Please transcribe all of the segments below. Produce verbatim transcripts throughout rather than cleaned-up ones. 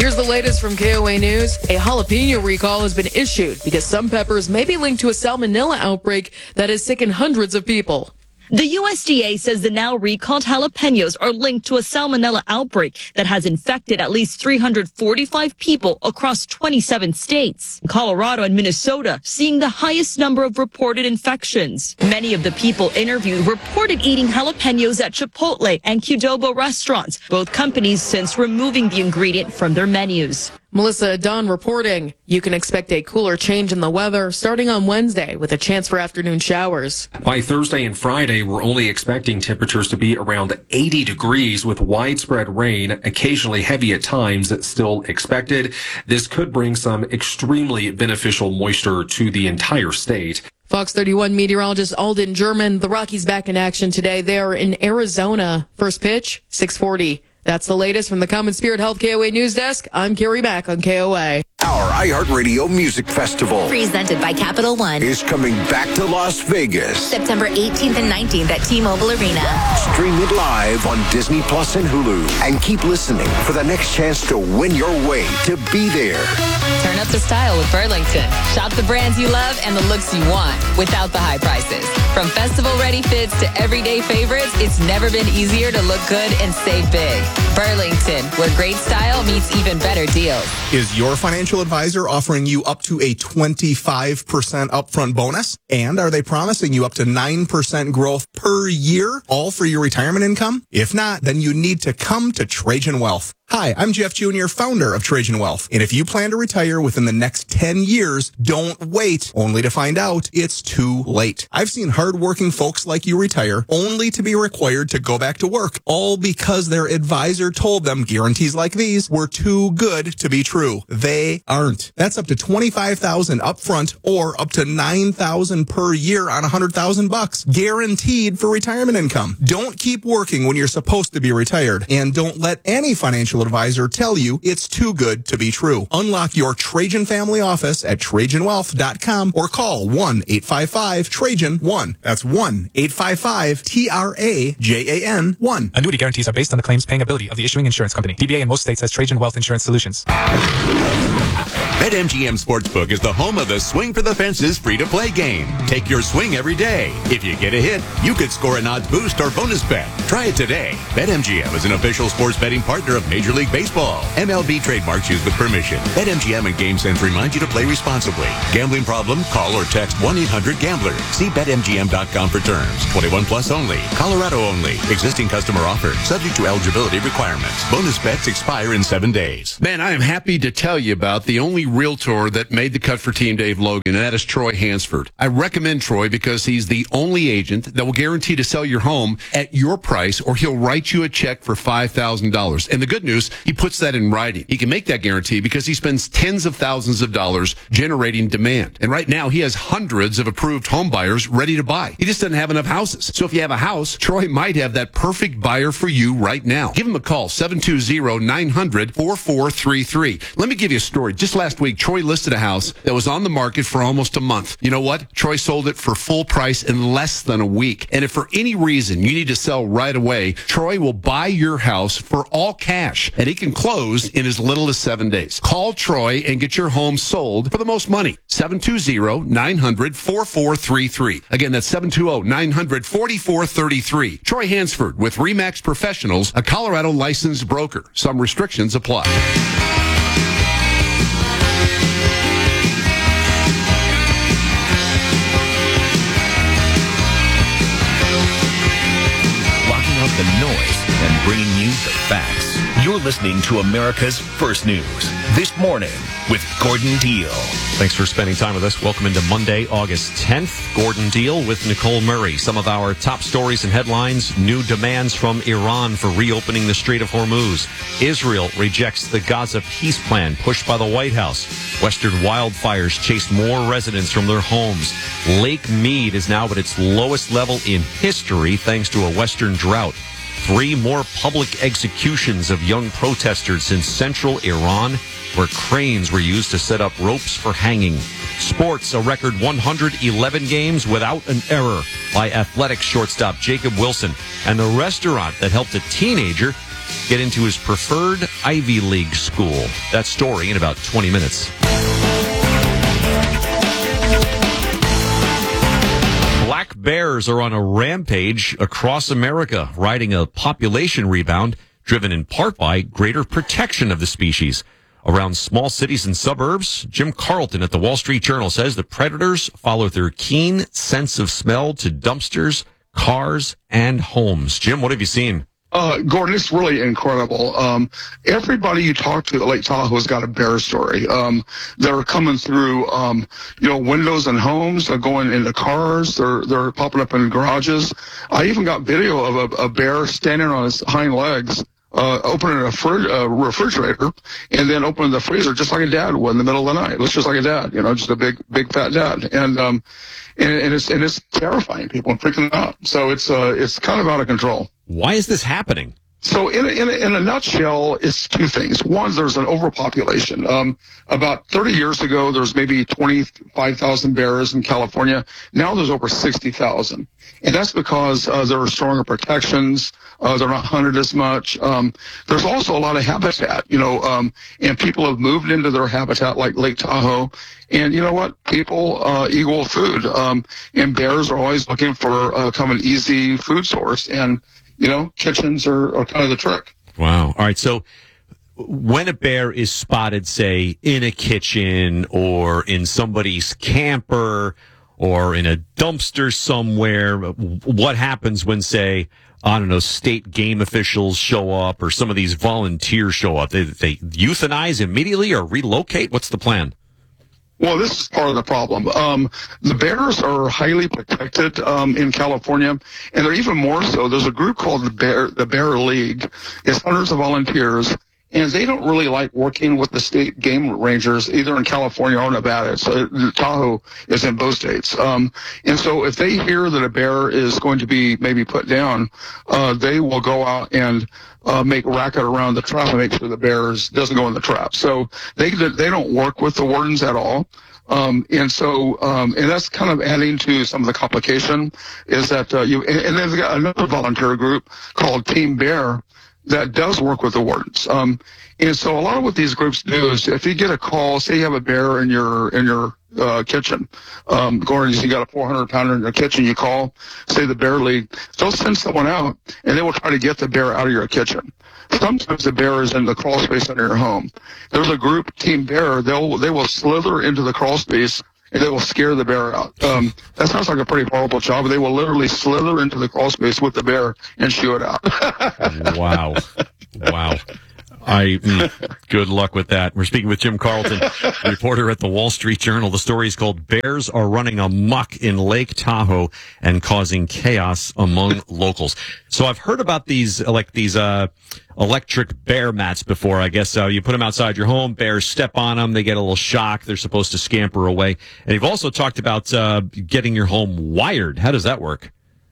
Here's the latest from K O A News. A jalapeno recall has been issued because some peppers may be linked to a salmonella outbreak that has sickened hundreds of people. The U S D A says the now recalled jalapenos are linked to a salmonella outbreak that has infected at least three hundred forty-five people across twenty-seven states. Colorado and Minnesota seeing the highest number of reported infections. Many of the people interviewed reported eating jalapenos at Chipotle and Qdoba restaurants, both companies since removing the ingredient from their menus. Melissa Dunn reporting. You can expect a cooler change in the weather starting on Wednesday with a chance for afternoon showers. By Thursday and Friday, we're only expecting temperatures to be around eighty degrees with widespread rain, occasionally heavy at times, still expected. This could bring some extremely beneficial moisture to the entire state. Fox thirty-one meteorologist Alden German. The Rockies back in action today. They are in Arizona. First pitch, six forty. That's the latest from the Common Spirit Health K O A News Desk. I'm Carrie Mack on K O A. Our iHeartRadio Music Festival, presented by Capital One, is coming back to Las Vegas. September eighteenth and nineteenth at T-Mobile Arena. Stream it live on Disney Plus and Hulu. And keep listening for the next chance to win your way to be there. Turn up the style with Burlington. Shop the brands you love and the looks you want without the high prices. From festival-ready fits to everyday favorites, it's never been easier to look good and save big. Burlington, where great style meets even better deals. Is your financial advisor offering you up to a twenty-five percent upfront bonus? And are they promising you up to nine percent growth per year, all for your retirement income? If not, then you need to come to Trajan Wealth. Hi, I'm Jeff Junior, founder of Trajan Wealth. And if you plan to retire within the next ten years, don't wait only to find out it's too late. I've seen hardworking folks like you retire only to be required to go back to work, all because their advisor told them guarantees like these were too good to be true. They aren't. That's up to twenty-five thousand dollars upfront or up to nine thousand dollars per year on one hundred thousand bucks, guaranteed for retirement income. Don't keep working when you're supposed to be retired, and don't let any financial advisor tell you it's too good to be true. Unlock your Trajan family office at Trajan Wealth dot com or call one eight five five Trajan one. That's one eight five five T R A J A N one. Annuity guarantees are based on the claims paying ability of the issuing insurance company. D B A in most states has Trajan Wealth Insurance Solutions. BetMGM Sportsbook is the home of the Swing for the Fences free-to-play game. Take your swing every day. If you get a hit, you could score an odds boost or bonus bet. Try it today. BetMGM is an official sports betting partner of Major League Baseball. M L B trademarks used with permission. BetMGM and GameSense remind you to play responsibly. Gambling problem? Call or text one eight hundred gambler. See Bet M G M dot com for terms. twenty-one plus only. Colorado only. Existing customer offer. Subject to eligibility requirements. Bonus bets expire in seven days. Man, I am happy to tell you about the only realtor that made the cut for Team Dave Logan, and that is Troy Hansford. I recommend Troy because he's the only agent that will guarantee to sell your home at your price, or he'll write you a check for five thousand dollars. And the good news, he puts that in writing. He can make that guarantee because he spends tens of thousands of dollars generating demand. And right now, he has hundreds of approved home buyers ready to buy. He just doesn't have enough houses. So if you have a house, Troy might have that perfect buyer for you right now. Give him a call, seven two zero, nine hundred, four four three three. Let me give you a story. Just last week, Troy listed a house that was on the market for almost a month. You know what? Troy sold it for full price in less than a week. And if for any reason you need to sell right away, Troy will buy your house for all cash, and he can close in as little as seven days. Call Troy and get your home sold for the most money. seven two zero, nine hundred, four four three three. Again, that's seven two zero, nine hundred, four four three three. Troy Hansford with RE/MAX Professionals, a Colorado licensed broker. Some restrictions apply. The noise and bringing you the facts. You're listening to America's First News This Morning with Gordon Deal. Thanks for spending time with us. Welcome into Monday, August tenth. Gordon Deal with Nicole Murray. Some of our top stories and headlines. New demands from Iran for reopening the Strait of Hormuz. Israel rejects the Gaza peace plan pushed by the White House. Western wildfires chase more residents from their homes. Lake Mead is now at its lowest level in history thanks to a western drought. Three more public executions of young protesters since central Iran, where cranes were used to set up ropes for hanging. Sports, a record one hundred eleven games without an error by Athletics shortstop Jacob Wilson. And the restaurant that helped a teenager get into his preferred Ivy League school. That story in about twenty minutes. Black bears are on a rampage across America, riding a population rebound driven in part by greater protection of the species. Around small cities and suburbs, Jim Carlton at the Wall Street Journal says the predators follow their keen sense of smell to dumpsters, cars, and homes. Jim, what have you seen? Uh, Gordon, it's really incredible. Um, everybody you talk to at Lake Tahoe has got a bear story. Um, they're coming through, um, you know, windows and homes. They're going into cars. They're they're popping up in garages. I even got video of a, a bear standing on his hind legs, uh, opening a fr- uh, refrigerator and then opening the freezer just like a dad would in the middle of the night. It looks just like a dad, you know, just a big, big fat dad. And, um, and, and it's, and it's terrifying people and freaking them out. So it's, uh, it's kind of out of control. Why is this happening? So in a, in, a, in a nutshell, it's two things. One, there's an overpopulation. Um, about thirty years ago, there's maybe twenty-five thousand bears in California. Now there's over sixty thousand. And that's because uh, there are stronger protections. Uh, they're not hunted as much. Um, there's also a lot of habitat, you know, um, and people have moved into their habitat like Lake Tahoe. And you know what? People uh, equal food. Um, and bears are always looking for uh, kind of an easy food source. And you know, kitchens are, are kind of the trick. Wow. All right. So when a bear is spotted, say, in a kitchen or in somebody's camper or in a dumpster somewhere, what happens when, say, I don't know, state game officials show up or some of these volunteers show up? They, they euthanize immediately or relocate? What's the plan? Well, this is part of the problem. Um, the bears are highly protected um, in California, and they're even more so. There's a group called the Bear, the Bear League. It's hundreds of volunteers, and they don't really like working with the state game rangers, either in California or Nevada. So Tahoe is in both states. Um, and so if they hear that a bear is going to be maybe put down, uh, they will go out and Uh, make racket around the trap and make sure the bears doesn't go in the trap. So they they don't work with the wardens at all. Um, and so, um, and that's kind of adding to some of the complication is that, uh, you, and, and then they've got another volunteer group called Team Bear that does work with the wardens. Um, and so a lot of what these groups do is if you get a call, say you have a bear in your, in your, uh, kitchen, um, Gordon, you got a four hundred pounder in your kitchen, you call, say the Bear League, they'll send someone out and they will try to get the bear out of your kitchen. Sometimes the bear is in the crawl space under your home. There's a group, Team Bear, they'll, they will slither into the crawl space and they will scare the bear out. Um, that sounds like a pretty horrible job. They will literally slither into the crawl space with the bear and shoo it out. Wow. Wow. I mm, good luck with that. We're speaking with Jim Carlton, reporter at the Wall Street Journal. The story is called "Bears Are Running Amok in Lake Tahoe and Causing Chaos Among Locals." So I've heard about these, like these uh, electric bear mats before. I guess uh, you put them outside your home, bears step on them, they get a little shock, they're supposed to scamper away. And you've also talked about uh, getting your home wired. How does that work?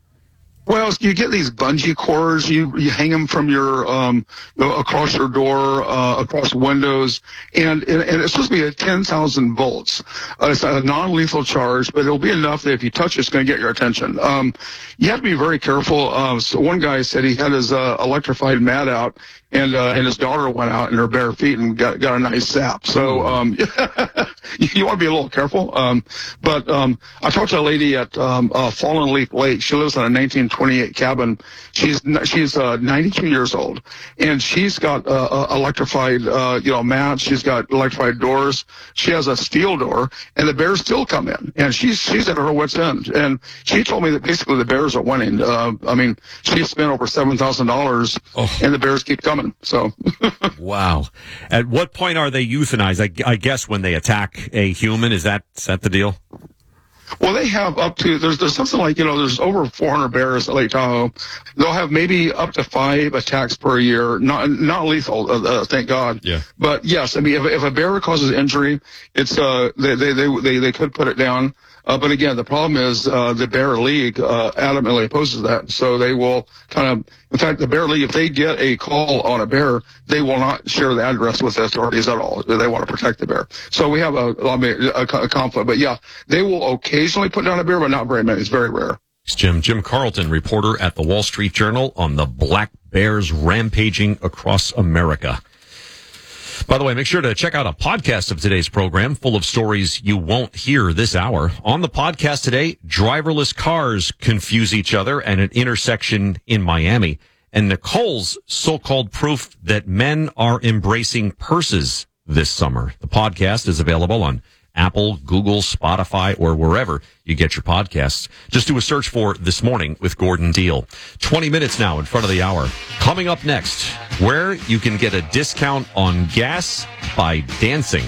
Well, you get these bungee cords. You you hang them from your um you know, across your door, uh, across windows, and and, and it's supposed to be at ten thousand volts. Uh, it's a non-lethal charge, but it'll be enough that if you touch it, it's going to get your attention. Um, you have to be very careful. Uh, so one guy said he had his uh, electrified mat out, and uh, and his daughter went out in her bare feet and got got a nice zap. So um, you, you want to be a little careful. Um, but um, I talked to a lady at um, uh, Fallen Leaf Lake. She lives in a nineteen twenty-eight cabin. She's she's uh, ninety-two years old, and she's got uh, uh, electrified uh, you know mats. She's got electrified doors. She has a steel door, and the bears still come in. And she's she's at her wit's end. And she told me that basically the bears are winning. Uh, I mean, she spent over seven thousand dollars, oh. and the bears keep coming. So, wow. At what point are they euthanized? I, I guess when they attack a human. Is that is that the deal? Well, they have up to, there's there's something like, you know, there's over four hundred bears at Lake Tahoe. They'll have maybe up to five attacks per year, not not lethal, uh, uh, thank God. Yeah. But yes, I mean, if, if a bear causes injury, it's uh they they they they, they could put it down. Uh, but again, the problem is uh, the Bear League uh, adamantly opposes that. So they will kind of, in fact, the Bear League, if they get a call on a bear, they will not share the address with the authorities at all. They want to protect the bear. So we have a, a, a conflict. But yeah, they will occasionally put down a bear, but not very many. It's very rare. It's Jim. Jim Carlton, reporter at the Wall Street Journal on the Black bears rampaging across America. By the way, make sure to check out a podcast of today's program full of stories you won't hear this hour. On the podcast today, driverless cars confuse each other at an intersection in Miami. And Nicole's so-called proof that men are embracing purses this summer. The podcast is available on Apple, Google, Spotify, or wherever you get your podcasts. Just do a search for This Morning with Gordon Deal. twenty minutes now in front of the hour. Coming up next, where you can get a discount on gas by dancing.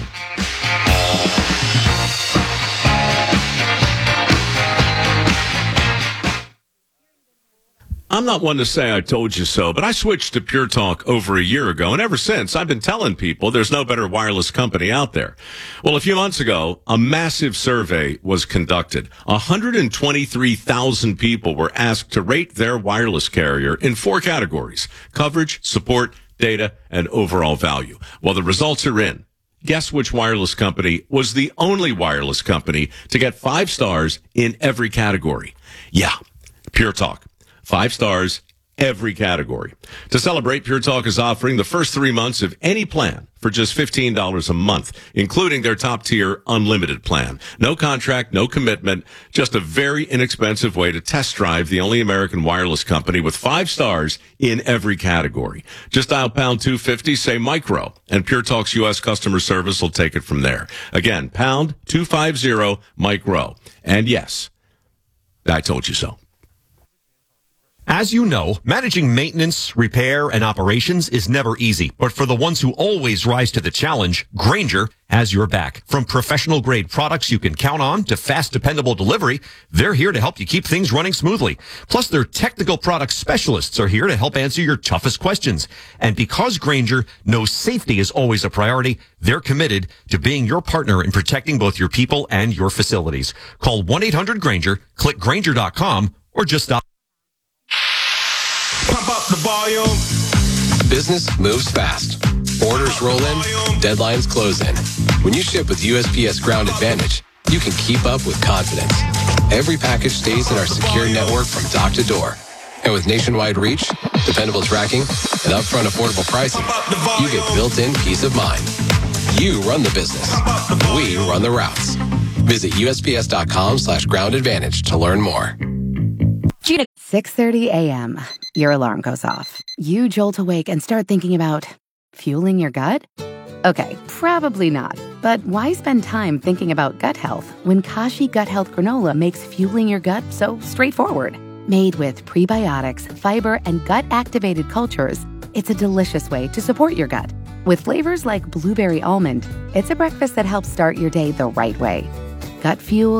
I'm not one to say I told you so, but I switched to Pure Talk over a year ago, and ever since, I've been telling people there's no better wireless company out there. Well, a few months ago, a massive survey was conducted. one hundred twenty-three thousand people were asked to rate their wireless carrier in four categories: coverage, support, data, and overall value. Well, the results are in. Guess which wireless company was the only wireless company to get five stars in every category? Yeah, Pure Talk. Five stars, every category. To celebrate, Pure Talk is offering the first three months of any plan for just fifteen dollars a month, including their top-tier unlimited plan. No contract, no commitment, just a very inexpensive way to test drive the only American wireless company with five stars in every category. Just dial pound two fifty, say micro, and Pure Talk's U S customer service will take it from there. Again, pound two fifty, micro. And yes, I told you so. As you know, managing maintenance, repair, and operations is never easy. But for the ones who always rise to the challenge, Grainger has your back. From professional-grade products you can count on to fast, dependable delivery, they're here to help you keep things running smoothly. Plus, their technical product specialists are here to help answer your toughest questions. And because Grainger knows safety is always a priority, they're committed to being your partner in protecting both your people and your facilities. Call one eight hundred Grainger, click Grainger dot com, or just stop. Pump up the volume. Business moves fast. Orders roll in, deadlines close in. When you ship with U S P S Ground Advantage, you can keep up with confidence. Every package stays in our secure network from dock to door. And with nationwide reach, dependable tracking, and upfront affordable pricing, you get built-in peace of mind. You run the business. We run the routes. Visit U S P S dot com slash ground advantage to learn more. six thirty a.m. Your alarm goes off. You jolt awake and start thinking about fueling your gut? Okay, probably not. But why spend time thinking about gut health when Kashi Gut Health Granola makes fueling your gut so straightforward? Made with prebiotics, fiber, and gut-activated cultures, it's a delicious way to support your gut. With flavors like blueberry almond, it's a breakfast that helps start your day the right way. Gut fuel